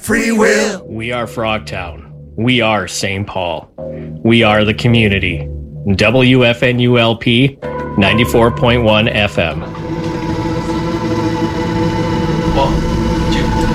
Free will. We are Frogtown. We are St. Paul. We are the community. WFNULP 94.1 FM. 1, 2,